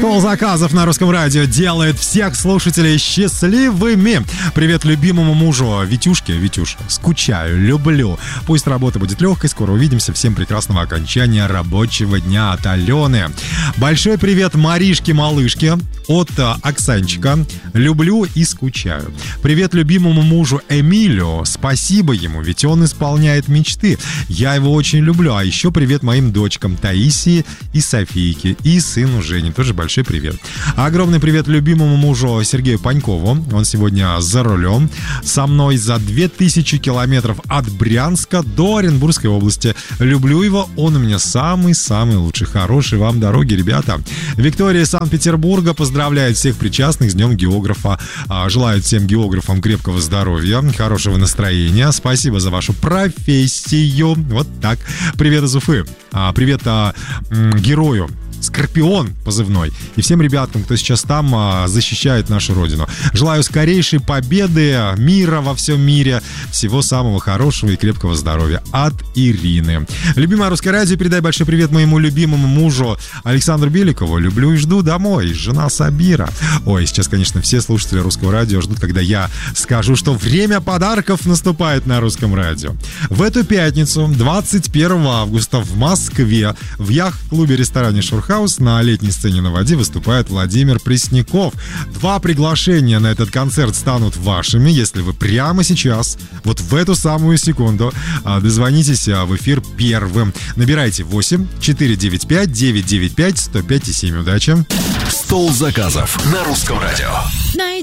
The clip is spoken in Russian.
Стол заказов на Русском радио делает всех слушателей счастливыми. Привет любимому мужу Витюшке. Витюша, скучаю, люблю. Пусть работа будет легкой. Скоро увидимся. Всем прекрасного окончания рабочего дня от Алены. Большой привет Маришке-малышке от Оксанчика. Люблю и скучаю. Привет любимому мужу Эмилю. Спасибо ему, ведь он исполняет мечты. Я его очень люблю. А еще привет моим дочкам Таисии и Софийке. И сыну Жене. Тоже большой привет. Огромный привет любимому мужу Сергею Панькову. Он сегодня за рулем. Со мной за 2000 километров от Брянска до Оренбургской области. Люблю его. Он у меня самый-самый лучший. Хорошей вам дороги, ребята. Виктория из Санкт-Петербурга поздравляет всех причастных с Днем географа. Желает всем географам крепкого здоровья, хорошего настроения. Спасибо за вашу профессию. Вот так. Привет из Уфы. Привет герою. Скорпион позывной. И всем ребяткам, кто сейчас там защищает нашу родину. Желаю скорейшей победы, мира во всем мире. Всего самого хорошего и крепкого здоровья. От Ирины. Любимое Русское радио, передай большой привет моему любимому мужу Александру Беликову. Люблю и жду домой. Жена Сабира. Ой, сейчас, конечно, все слушатели Русского радио ждут, когда я скажу, что время подарков наступает на Русском радио. В эту пятницу, 21 августа, в Москве, в яхт-клубе-ресторане «Шурха» на летней сцене на воде выступает Владимир Пресняков. 2 приглашения на этот концерт станут вашими, если вы прямо сейчас, вот в эту самую секунду, дозвонитесь в эфир первым. Набирайте 8-495-995-105-7. Удачи! Стол заказов на Русском радио.